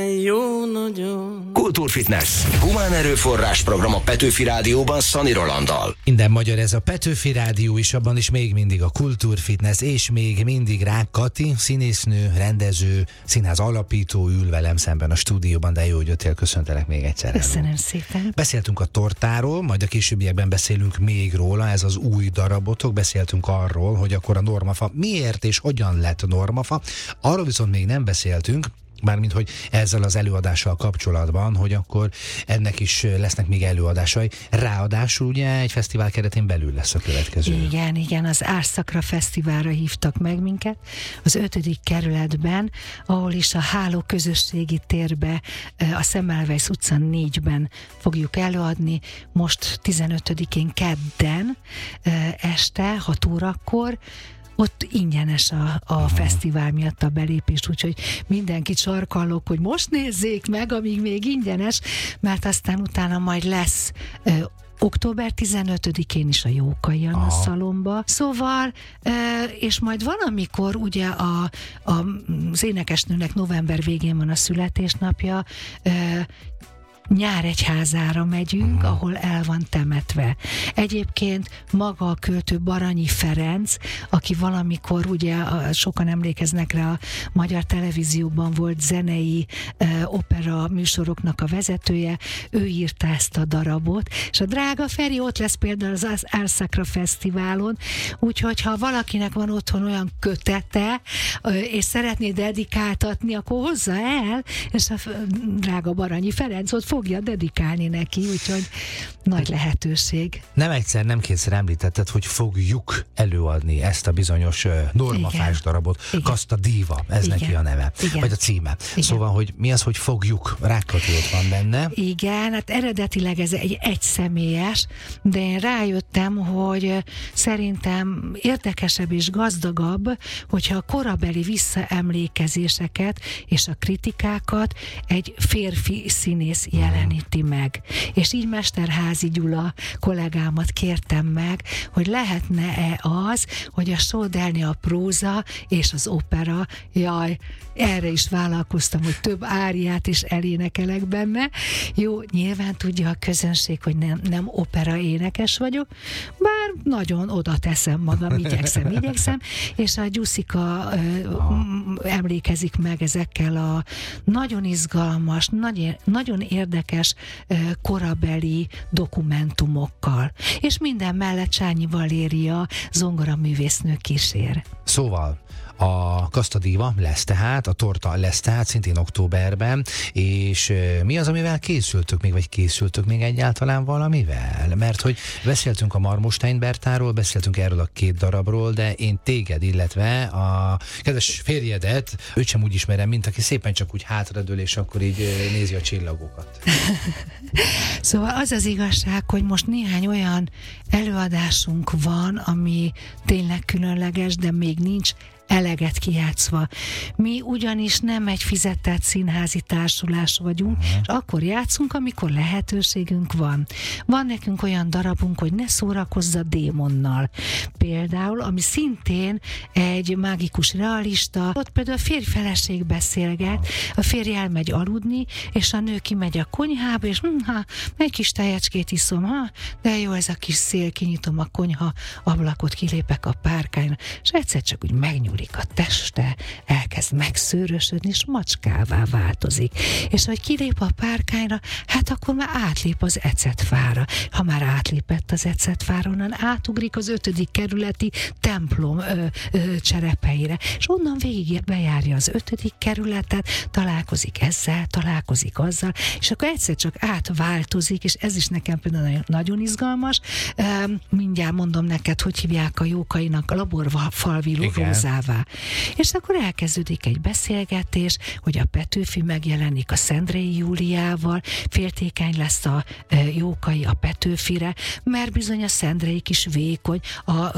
Jó nagyon. Kultúrfitness. Humán erőforrás program a Petőfi Rádióban Szani Rolanddal. Minden magyar ez a Petőfi Rádió is, abban is még mindig a Kultúrfitness, és még mindig Rák Kati, színésznő, rendező, színház alapító ül velem szemben a stúdióban, de jó, hogy jöttél, köszöntelek még egyszer. Köszönöm szépen. Beszéltünk a tortáról, majd a későbbiekben beszélünk még róla, ez az új darabotok, beszéltünk arról, hogy akkor a normafa miért és hogyan lett normafa, arról viszont még nem beszéltünk, mármint, hogy ezzel az előadással kapcsolatban, hogy akkor ennek is lesznek még előadásai. Ráadásul ugye egy fesztivál keretén belül lesz a következő. Igen, az Árszakra Fesztiválra hívtak meg minket, az 5. kerületben, ahol is a Háló közösségi térbe, a Semmelweis utca 4-ben fogjuk előadni, most 15-én kedden este 6 órakor, ott ingyenes a fesztivál miatt a belépés, úgyhogy mindenkit sarkallok, hogy most nézzék meg, amíg még ingyenes, mert aztán utána majd lesz október 15-én is a Jókai Anna szalomba. Szóval, és majd valamikor ugye az énekesnőnek november végén van a születésnapja, Nyáregyházára megyünk, ahol el van temetve. Egyébként maga a költő Baranyi Ferenc, aki valamikor, ugye sokan emlékeznek rá, a Magyar Televízióban volt zenei opera műsoroknak a vezetője, ő írta ezt a darabot, és a drága Feri ott lesz például az Árszakra Fesztiválon, úgyhogy ha valakinek van otthon olyan kötete, és szeretné dedikáltatni, akkor hozza el, és a drága Baranyi Ferenc ott fogja dedikálni neki, úgyhogy nagy lehetőség. Nem egyszer, nem kétszer említetted, hogy fogjuk előadni ezt a bizonyos normafás darabot. Kaszta Díva, ez neki a neve. Vagy a címe. Szóval, hogy mi az, hogy fogjuk? Rák Kati ott van benne. Igen, hát eredetileg ez egy egyszemélyes, de én rájöttem, hogy szerintem érdekesebb és gazdagabb, hogyha a korabeli visszaemlékezéseket és a kritikákat egy férfi színész jeleníti meg. És így Mesterházy Gyula kollégámat kértem meg, hogy lehetne-e az, hogy a sódelni a próza és az opera, jaj, erre is vállalkoztam, hogy több áriát is elénekelek benne. Jó, nyilván tudja a közönség, hogy nem opera énekes vagyok, bár nagyon oda teszem magam, igyekszem, és a Gyuszika emlékezik meg ezekkel a nagyon izgalmas, nagyon érdekes korabeli dokumentumokkal. És minden mellett Csányi Valéria zongoraművésznő kísér. Szóval a Kaszta Díva lesz tehát, a torta lesz tehát szintén októberben, és mi az, amivel készültök még egyáltalán valamivel? Mert hogy beszéltünk a Marmosstein Bertáról, beszéltünk erről a 2 darabról, de én téged, illetve a kedves férjedet, őt sem úgy ismerem, mint aki szépen csak úgy hátradől, és akkor így nézi a csillagokat. Szóval az az igazság, hogy most néhány olyan előadásunk van, ami tényleg különleges, de még nincs eleget kijátszva. Mi ugyanis nem egy fizetett színházi társulás vagyunk, és akkor játszunk, amikor lehetőségünk van. Van nekünk olyan darabunk, hogy Ne szórakozz a démonnal. Például, ami szintén egy mágikus realista, ott például a férj-feleség beszélget, a férj elmegy aludni, és a nő kimegy a konyhába, és egy kis tejecskét iszom, de jó ez a kis szél, kinyitom a konyha ablakot, kilépek a párkányra, és egyszer csak úgy megnyúlik a teste, elkezd megszőrösödni, és macskává változik. És hogy kilép a párkányra, hát akkor már átlép az ecetfára. Ha már átlépett az ecetfára, onnan átugrik az 5. kerületi templom cserepeire. És onnan végig bejárja az 5. kerületet, találkozik ezzel, találkozik azzal, és akkor egyszer csak átváltozik, és ez is nekem például nagyon izgalmas. Mindjárt mondom neked, hogy hívják a Jókainak a laborfalvi rózává. És akkor elkezdődik egy beszélgetés, hogy a Petőfi megjelenik a Szendrei Júliával, féltékeny lesz a Jókai a Petőfire, mert bizony a Szendrei is vékony, a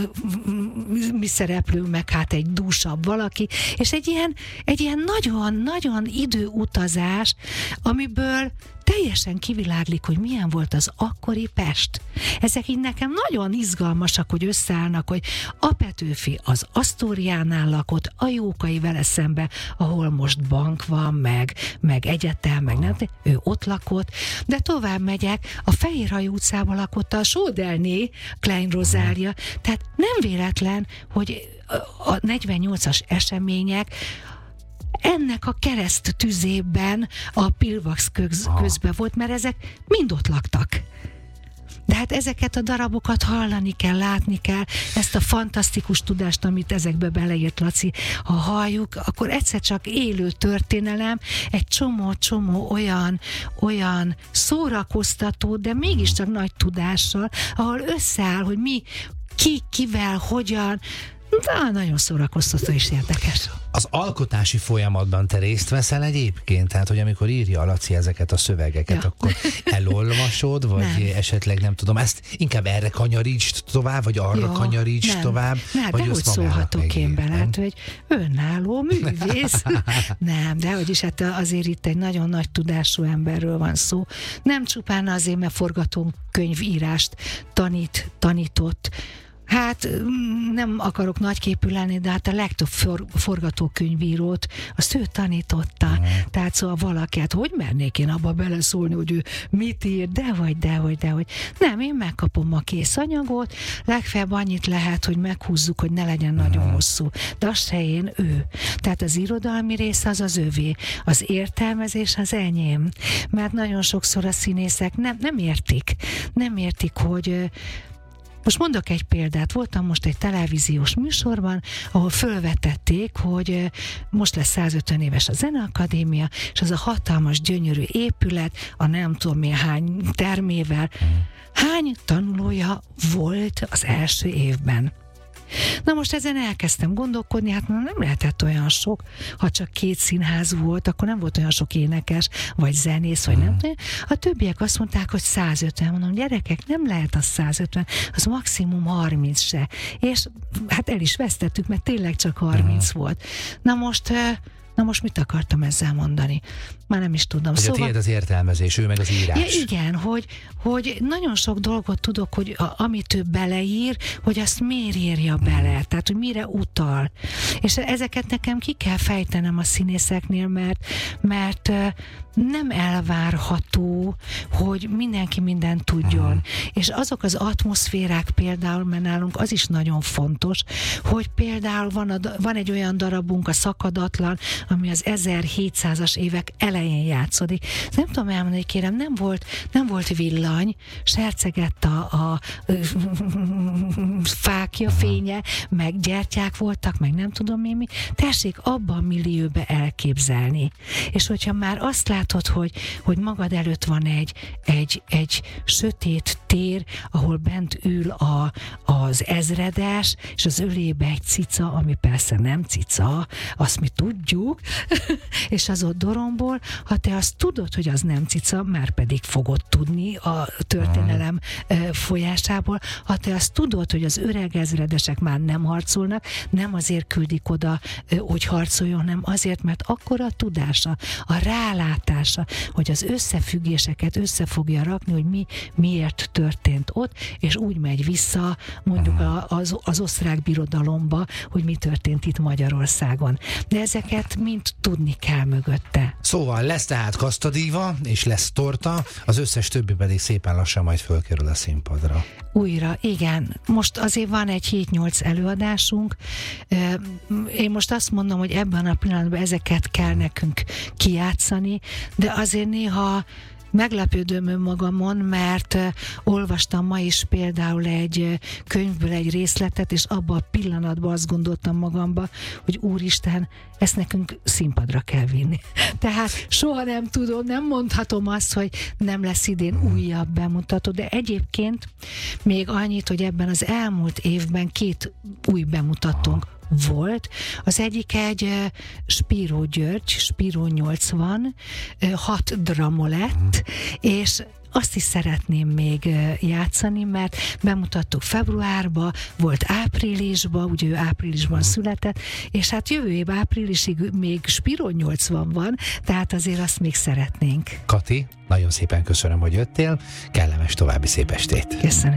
mi szereplő meg hát egy dúsabb valaki, és egy ilyen nagyon-nagyon időutazás, amiből teljesen kiviláglik, hogy milyen volt az akkori Pest. Ezek így nekem nagyon izgalmasak, hogy összeállnak, hogy a Petőfi az Asztóriánál lakott, a Jókai vele szembe, ahol most bank van, meg egyetem, meg nem, ő ott lakott, de tovább megyek, a Fehérhajó utcában lakott a Sódelné, Klein Rozália, tehát nem véletlen, hogy a 48-as események ennek a kereszt tüzében a Pilvax közben volt, mert ezek mind ott laktak. De hát ezeket a darabokat hallani kell, látni kell, ezt a fantasztikus tudást, amit ezekbe beleírt Laci, ha halljuk, akkor egyszer csak élő történelem, egy csomó olyan szórakoztató, de mégiscsak nagy tudással, ahol összeáll, hogy mi, kivel, hogyan, de nagyon szórakoztató és érdekes. Az alkotási folyamatban te részt veszel egyébként? Tehát, hogy amikor írja a Laci ezeket a szövegeket, akkor elolvasod, vagy nem. Esetleg nem tudom, ezt inkább erre kanyarítsd tovább, vagy arra kanyarítsd tovább? Nem, de hogy szólhatok én bele, hát, hogy önálló művész. Nem, de hogy is, hát azért itt egy nagyon nagy tudású emberről van szó. Nem csupán azért, mert forgatókönyvírást tanított. Hát nem akarok nagyképű lenni, de hát a legtöbb forgatókönyvírót azt ő tanította. Tehát szóval valaki, hát hogy mernék én abba beleszólni, hogy ő mit ír, dehogy. Nem, én megkapom a kész anyagot, legfeljebb annyit lehet, hogy meghúzzuk, hogy ne legyen nagyon hosszú. De azt se én, ő. Tehát az irodalmi rész az övé, az értelmezés az enyém. Mert nagyon sokszor a színészek nem értik, hogy most mondok egy példát, voltam most egy televíziós műsorban, ahol fölvetették, hogy most lesz 150 éves a Zeneakadémia, és az a hatalmas, gyönyörű épület, a nem tudom milyen hány termével, hány tanulója volt az első évben. Na most ezen elkezdtem gondolkodni, hát nem lehetett olyan sok, ha csak 2 színház volt, akkor nem volt olyan sok énekes, vagy zenész, vagy nem tudom. A többiek azt mondták, hogy 150. Mondom, gyerekek, nem lehet az 150, az maximum 30 se. És hát el is vesztettük, mert tényleg csak 30 volt. Na most mit akartam ezzel mondani? Már nem is tudom. Hogy a tiéd az értelmezés, ő meg az írás. Ja, igen, hogy nagyon sok dolgot tudok, hogy amit ő beleír, hogy azt miért írja bele, tehát hogy mire utal. És ezeket nekem ki kell fejtenem a színészeknél, mert nem elvárható, hogy mindenki mindent tudjon. És azok az atmoszférák például, mert nálunk az is nagyon fontos, hogy például van egy olyan darabunk, a Szakadatlan, ami az 1700-as évek elején játszódik. Nem tudom elmondani, kérem, nem volt villany, sercegett a fákja fénye, meg gyertyák voltak, meg nem tudom mi. Tessék abban a millióbe elképzelni. És hogyha már azt látod, hogy magad előtt van egy sötét tér, ahol bent ül az ezredes, és az ölébe egy cica, ami persze nem cica, azt mi tudjuk, és az ott dorombol, ha te azt tudod, hogy az nem cica, már pedig fogod tudni a történelem folyásából, ha te azt tudod, hogy az öreg ezredesek már nem harcolnak, nem azért küldik oda, hogy harcoljon, hanem azért, mert akkora tudása, a rálátása, hogy az összefüggéseket össze fogja rakni, hogy miért történt ott, és úgy megy vissza mondjuk az osztrák birodalomba, hogy mi történt itt Magyarországon. De ezeket mind tudni kell mögötte. Szóval lesz tehát kasztadíva, és lesz torta, az összes többi pedig szépen lassan majd fölkerül a színpadra. Újra, igen. Most azért van egy 7-8 előadásunk. Én most azt mondom, hogy ebben a pillanatban ezeket kell nekünk kijátszani, de azért néha meglepődöm önmagamon, mert olvastam ma is például egy könyvből egy részletet, és abban a pillanatban azt gondoltam magamba, hogy úristen, ezt nekünk színpadra kell vinni. Tehát soha nem tudom, nem mondhatom azt, hogy nem lesz idén újabb bemutató, de egyébként még annyit, hogy ebben az elmúlt évben 2 új bemutatónk volt. Az egyik egy Spiró György, Spiró 80, 6 dramolett, és azt is szeretném még játszani, mert bemutattuk februárba, volt áprilisba, ugye ő áprilisban született, és hát jövő év áprilisig még Spiron 80 van, tehát azért azt még szeretnénk. Kati, nagyon szépen köszönöm, hogy jöttél, kellemes további szép estét. Köszönöm.